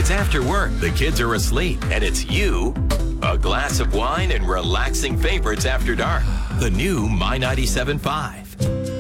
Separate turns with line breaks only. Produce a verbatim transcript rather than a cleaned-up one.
It's after work, the kids are asleep, and it's you, a glass of wine, and relaxing favorites after dark. The new My ninety-seven point five.